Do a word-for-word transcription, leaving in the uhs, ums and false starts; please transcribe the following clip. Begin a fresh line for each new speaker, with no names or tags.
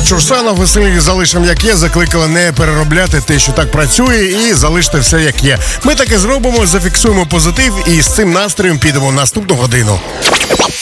Роман Чурсанов, веселі залишимо як є, закликали не переробляти те, що так працює, і залиште все як є. Ми так і зробимо, зафіксуємо позитив і з цим настроєм підемо в наступну годину.